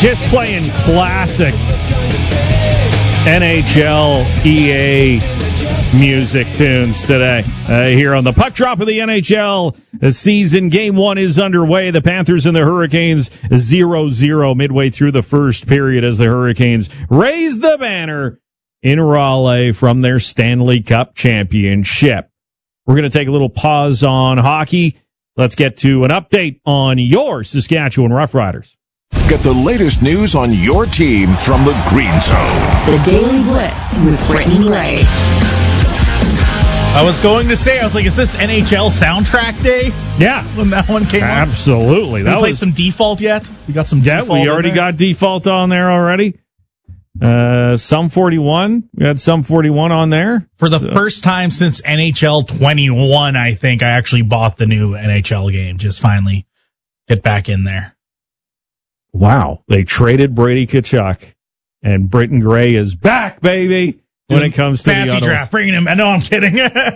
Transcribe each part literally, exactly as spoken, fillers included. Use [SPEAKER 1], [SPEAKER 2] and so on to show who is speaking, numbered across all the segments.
[SPEAKER 1] Just playing classic N H L E A music tunes today. Uh, here on the Puck Drop of the N H L season, game one is underway. The Panthers and the Hurricanes zero zero midway through the first period as the Hurricanes raise the banner in Raleigh from their Stanley Cup championship. We're going to take a little pause on hockey. Let's get to an update on your Saskatchewan Roughriders.
[SPEAKER 2] Get the latest news on your team from the Green Zone.
[SPEAKER 3] The Daily Blitz with Brittany Gray.
[SPEAKER 4] I was going to say, I was like, is this N H L soundtrack day?
[SPEAKER 1] Yeah.
[SPEAKER 4] When that one came out?
[SPEAKER 1] Absolutely.
[SPEAKER 4] Have we played some Default yet? We got some
[SPEAKER 1] yeah,
[SPEAKER 4] Default
[SPEAKER 1] we already
[SPEAKER 4] in there?
[SPEAKER 1] got Default on there already. Uh, Sum forty-one. We had Sum forty-one on there.
[SPEAKER 4] For the
[SPEAKER 1] so.
[SPEAKER 4] first time since N H L twenty-one, I think, I actually bought the new N H L game. Just finally get back in there.
[SPEAKER 1] Wow. They traded Brady Tkachuk, and Britton Gray is back, baby, when Dude, it comes to
[SPEAKER 4] fancy
[SPEAKER 1] the
[SPEAKER 4] draft. Bringing him. I know, I'm kidding.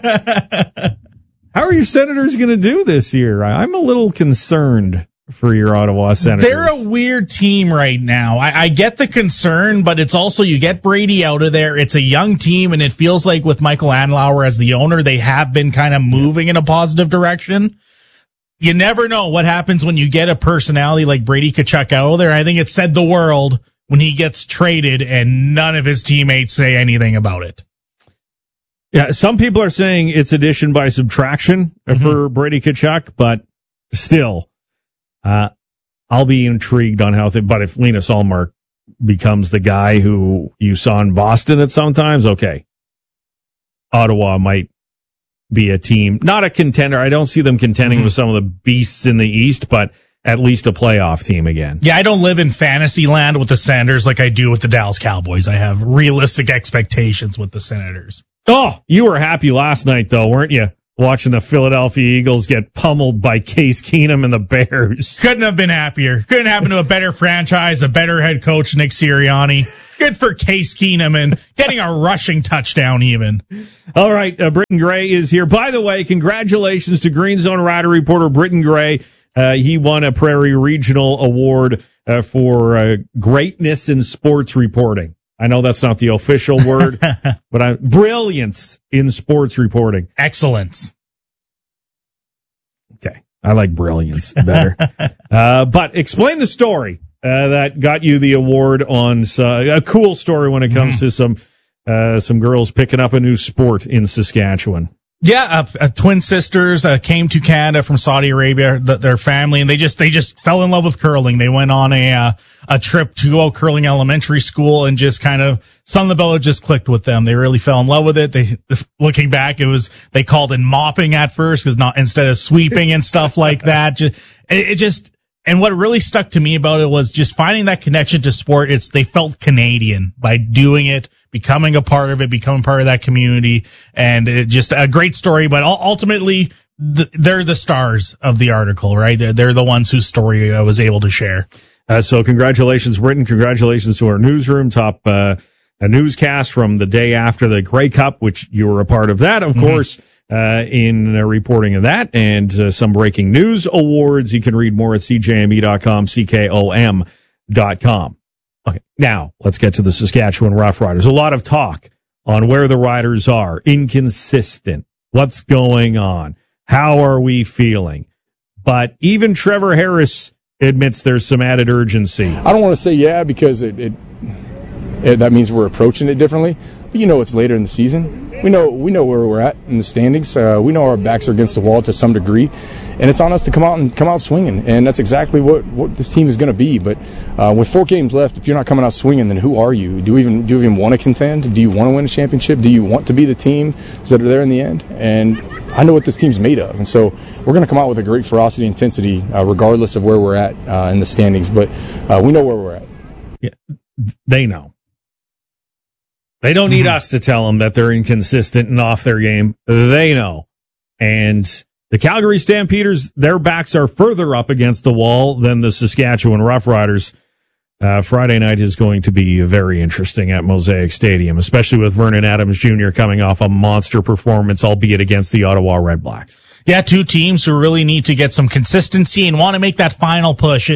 [SPEAKER 1] How are your Senators going to do this year? I'm a little concerned for your Ottawa Senators.
[SPEAKER 4] They're a weird team right now. I, I get the concern, but it's also you get Brady out of there. It's a young team, and it feels like with Michael Andlauer as the owner, they have been kind of moving in a positive direction. You never know what happens when you get a personality like Brady Tkachuk out of there. I think it said the world when he gets traded and none of his teammates say anything about it.
[SPEAKER 1] Yeah, some people are saying it's addition by subtraction mm-hmm. for Brady Tkachuk, but still, uh, I'll be intrigued on how. Th- but if Linus Ullmark becomes the guy who you saw in Boston at sometimes, okay, Ottawa might be a team, not a contender. I don't see them contending mm-hmm. with some of the beasts in the East, but at least a playoff team again.
[SPEAKER 4] Yeah, I don't live in fantasy land with the Senators like I do with the Dallas Cowboys. I have realistic expectations with the Senators.
[SPEAKER 1] Oh, you were happy last night, though, weren't you? Watching the Philadelphia Eagles get pummeled by Case Keenum and the Bears.
[SPEAKER 4] Couldn't have been happier. Couldn't happen to a better franchise, a better head coach, Nick Sirianni. Good for Case Keenum and getting a rushing touchdown even.
[SPEAKER 1] All right, uh, Britton Gray is here. By the way, congratulations to Green Zone Rider reporter Britton Gray. Uh, he won a Prairie Regional Award uh, for uh, greatness in sports reporting. I know that's not the official word, but I, brilliance in sports reporting.
[SPEAKER 4] Excellence.
[SPEAKER 1] Okay, I like brilliance better. uh, but explain the story. Uh, that got you the award on uh, a cool story when it comes mm. to some uh, some girls picking up a new sport in Saskatchewan.
[SPEAKER 4] Yeah, uh, uh, twin sisters uh, came to Canada from Saudi Arabia, th- their family, and they just they just fell in love with curling. They went on a uh, a trip to go curling elementary school, and just kind of something about it just clicked with them. They really fell in love with it. They looking back, it was they called it mopping at first, because not instead of sweeping and stuff like that. Just, it, it just. And what really stuck to me about it was just finding that connection to sport. It's they felt Canadian by doing it, becoming a part of it, becoming part of that community, and it just a great story. But ultimately, the, they're the stars of the article, right? They're, they're the ones whose story I was able to share.
[SPEAKER 1] Uh, so congratulations, Britton. Congratulations to our newsroom, top uh, a newscast from the day after the Grey Cup, which you were a part of that, of mm-hmm. course. Uh, in uh, reporting of that and uh, some breaking news awards. You can read more at C J M E dot com, C K O M dot com. Okay, now let's get to the Saskatchewan Roughriders. A lot of talk on where the Riders are. Inconsistent. What's going on? How are we feeling? But even Trevor Harris admits there's some added urgency.
[SPEAKER 5] I don't want to say yeah because it, it, it that means we're approaching it differently. But you know it's later in the season. We know we know where we're at in the standings. Uh, we know our backs are against the wall to some degree, and it's on us to come out and come out swinging. And that's exactly what, what this team is going to be. But uh, with four games left, if you're not coming out swinging, then who are you? Do you even do you even want to contend? Do you want to win a championship? Do you want to be the team that are there in the end? And I know what this team's made of, and so we're going to come out with a great ferocity, intensity, uh, regardless of where we're at uh, in the standings. But uh, we know where we're at.
[SPEAKER 1] Yeah, they know. They don't need mm-hmm. us to tell them that they're inconsistent and off their game. They know. And the Calgary Stampeders, their backs are further up against the wall than the Saskatchewan Roughriders. Uh, Friday night is going to be very interesting at Mosaic Stadium, especially with Vernon Adams Junior coming off a monster performance, albeit against the Ottawa Redblacks.
[SPEAKER 4] Yeah, two teams who really need to get some consistency and want to make that final push.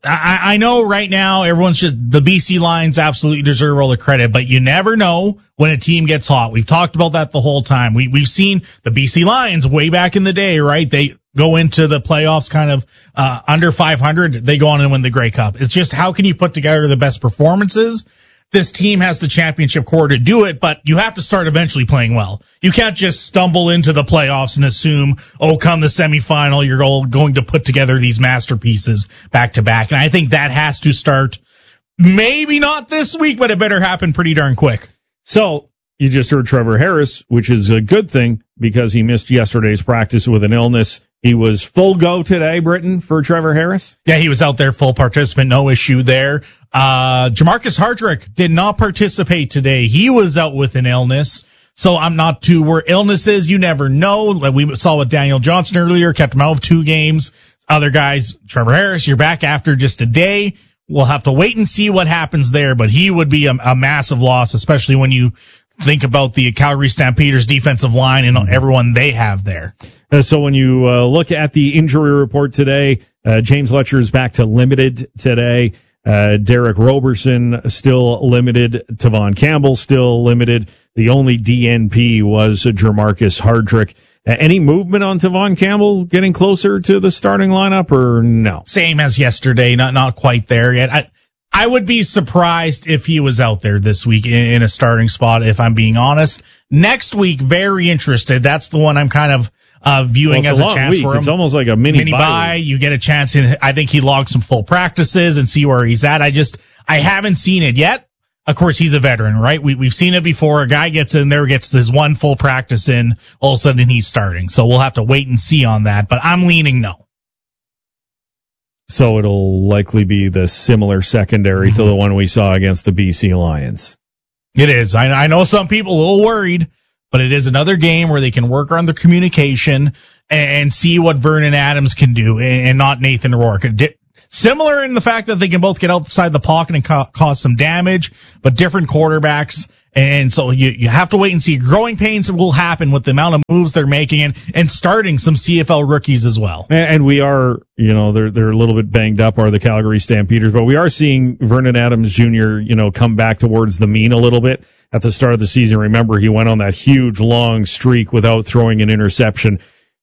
[SPEAKER 4] I, I know right now everyone's just, the B C Lions absolutely deserve all the credit, but you never know when a team gets hot. We've talked about that the whole time. We, we've seen the B C Lions way back in the day, right? They go into the playoffs kind of, uh, under five hundred. They go on and win the Grey Cup. It's just, how can you put together the best performances? This team has the championship core to do it, but you have to start eventually playing well. You can't just stumble into the playoffs and assume, oh, come the semifinal, you're all going to put together these masterpieces back to back. And I think that has to start maybe not this week, but it better happen pretty darn quick.
[SPEAKER 1] So you just heard Trevor Harris, which is a good thing because he missed yesterday's practice with an illness. He was full go today, Britton, for Trevor Harris.
[SPEAKER 4] Yeah, he was out there, full participant, no issue there. Uh, Jamarcus Hardrick did not participate today. He was out with an illness. So I'm not too worried. Illnesses, you never know. Like we saw with Daniel Johnson earlier, kept him out of two games. Other guys, Trevor Harris, you're back after just a day. We'll have to wait and see what happens there, but he would be a, a massive loss, especially when you think about the Calgary Stampeders defensive line and everyone they have there.
[SPEAKER 1] Uh, so when you uh, look at the injury report today, uh, James Letcher is back to limited today. Uh, Derek Roberson still limited. Tavon Campbell still limited. The only D N P was Jamarcus Hardrick. Uh, any movement on Tavon Campbell getting closer to the starting lineup or no?
[SPEAKER 4] Same as yesterday, not not quite there yet. I, I would be surprised if he was out there this week in, in a starting spot, if I'm being honest. Next week, very interested. That's the one I'm kind of uh viewing
[SPEAKER 1] well,
[SPEAKER 4] as a, a chance
[SPEAKER 1] week.
[SPEAKER 4] for him.
[SPEAKER 1] It's almost like a mini,
[SPEAKER 4] mini bye. You get a chance in. I think he logged some full practices and see where he's at. I just, I haven't seen it yet. Of course, he's a veteran, right? We, we've seen it before. A guy gets in there, gets his one full practice in, all of a sudden he's starting. So we'll have to wait and see on that, but I'm leaning no.
[SPEAKER 1] So it'll likely be the similar secondary mm-hmm. to the one we saw against the B C Lions.
[SPEAKER 4] It is. I, I know some people a little worried, but it is another game where they can work on their communication and see what Vernon Adams can do and not Nathan Rourke. Similar in the fact that they can both get outside the pocket and ca- cause some damage, but different quarterbacks. And so you, you have to wait and see. Growing pains will happen with the amount of moves they're making and, and starting some C F L rookies as well.
[SPEAKER 1] And, and we are, you know, they're, they're a little bit banged up, are the Calgary Stampeders, but we are seeing Vernon Adams Junior, you know, come back towards the mean a little bit at the start of the season. Remember, he went on that huge long streak without throwing an interception.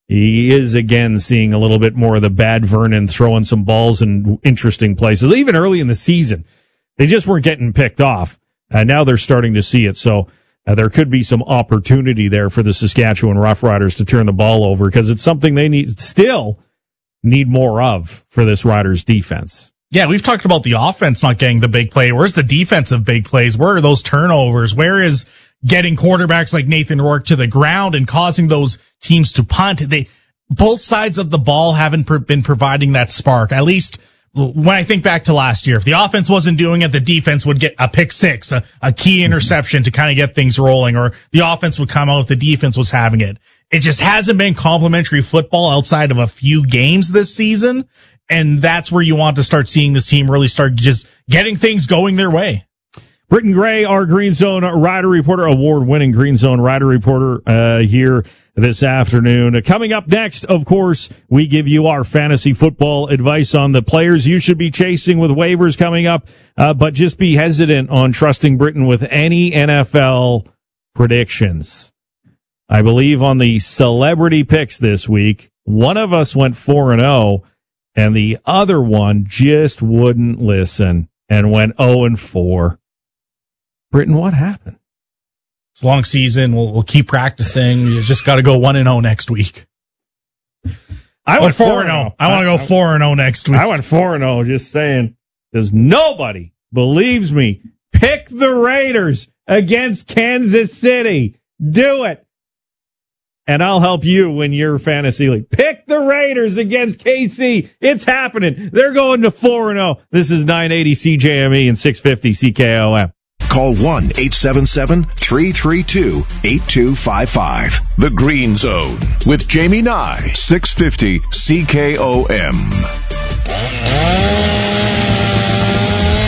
[SPEAKER 1] He is again seeing a little bit more of the bad Vernon throwing some balls in interesting places. Even early in the season, they just weren't getting picked off. Uh, now they're starting to see it. So uh, there could be some opportunity there for the Saskatchewan Roughriders to turn the ball over because it's something they need still need more of for this Riders defense.
[SPEAKER 4] Yeah, we've talked about the offense not getting the big play. Where's the defensive big plays? Where are those turnovers? Where is getting quarterbacks like Nathan Rourke to the ground and causing those teams to punt? They, both sides of the ball haven't pro- been providing that spark. At least when I think back to last year, if the offense wasn't doing it, the defense would get a pick six, a, a key interception to kind of get things rolling, or the offense would come out if the defense was having it. It just hasn't been complimentary football outside of a few games this season. And that's where you want to start seeing this team really start just getting things going their way.
[SPEAKER 1] Britton Gray, our Green Zone Rider Reporter, award-winning Green Zone Rider Reporter, uh, here this afternoon. Coming up next, of course, we give you our fantasy football advice on the players you should be chasing with waivers coming up, uh, but just be hesitant on trusting Britton with any N F L predictions. I believe on the celebrity picks this week, one of us went four and oh, and the other one just wouldn't listen and went oh and four. Britton, what happened?
[SPEAKER 4] It's a long season. We'll, we'll keep practicing. You just got to go one and oh next week.
[SPEAKER 1] I went four and
[SPEAKER 4] oh. I want to go four and oh next week.
[SPEAKER 1] I went four and oh, just saying, because nobody believes me. Pick the Raiders against Kansas City. Do it. And I'll help you win your fantasy league. Pick the Raiders against K C. It's happening. They're going to four and oh. This is nine eighty C J M E and six fifty C K O M.
[SPEAKER 2] Call one eight seven seven, three three two, eight two five five. The Green Zone with Jamie Nye, six fifty C K O M.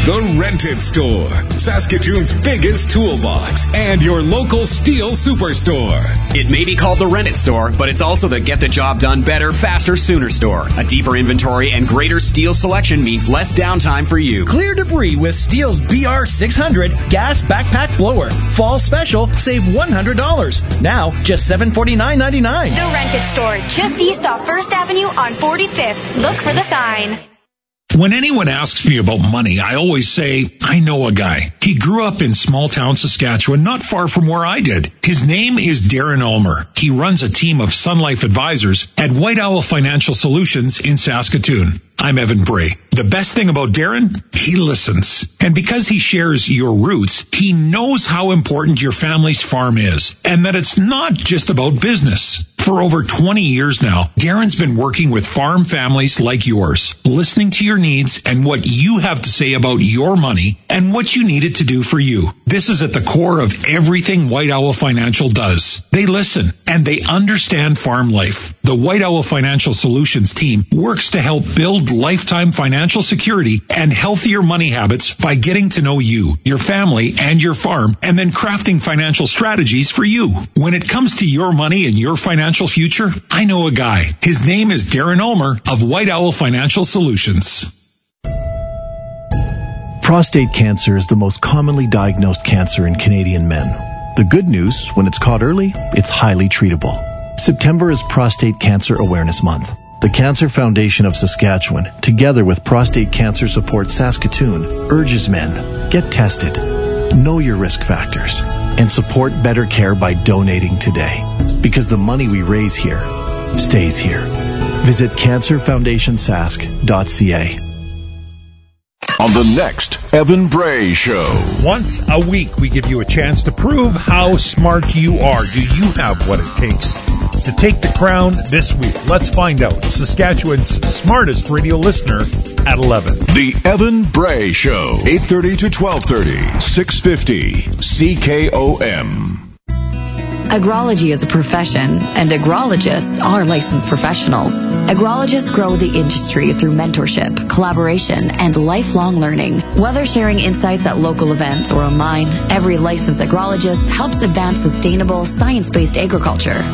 [SPEAKER 6] The Rented Store, Saskatoon's biggest toolbox, and your local Steel Superstore.
[SPEAKER 7] It may be called the Rented Store, but it's also the get the job done better, faster, sooner store. A deeper inventory and greater Steel selection means less downtime for you.
[SPEAKER 8] Clear debris with Steel's B R six hundred gas backpack blower. Fall special, save one hundred dollars. Now, just seven hundred forty-nine dollars and ninety-nine cents.
[SPEAKER 9] The Rented Store, just east off First Avenue on forty-fifth. Look for the sign.
[SPEAKER 10] When anyone asks me about money, I always say, I know a guy. He grew up in small town Saskatchewan, not far from where I did. His name is Darren Ulmer. He runs a team of Sun Life advisors at White Owl Financial Solutions in Saskatoon. I'm Evan Bray. The best thing about Darren? He listens. And because he shares your roots, he knows how important your family's farm is, and that it's not just about business. For over twenty years now, Darren's been working with farm families like yours, listening to your needs and what you have to say about your money and what you need it to do for you. This is at the core of everything White Owl Financial does. They listen and they understand farm life. The White Owl Financial Solutions team works to help build lifetime financial security and healthier money habits by getting to know you, your family, and your farm, and then crafting financial strategies for you. When it comes to your money and your financial future, I know a guy. His name is Darren Ulmer of White Owl Financial Solutions.
[SPEAKER 11] Prostate cancer is the most commonly diagnosed cancer in Canadian men. The good news, when it's caught early, it's highly treatable. September is Prostate Cancer Awareness Month. The Cancer Foundation of Saskatchewan, together with Prostate Cancer Support Saskatoon, urges men, get tested, know your risk factors, and support better care by donating today. Because the money we raise here stays here. Visit cancer foundation sask dot c a.
[SPEAKER 2] On the next Evan Bray Show.
[SPEAKER 12] Once a week, we give you a chance to prove how smart you are. Do you have what it takes to take the crown this week? Let's find out. Saskatchewan's smartest radio listener at eleven.
[SPEAKER 2] The Evan Bray Show, eight thirty to twelve thirty, six fifty C K O M.
[SPEAKER 3] Agrology is a profession, and agrologists are licensed professionals. Agrologists grow the industry through mentorship, collaboration, and lifelong learning. Whether sharing insights at local events or online, every licensed agrologist helps advance sustainable, science-based agriculture.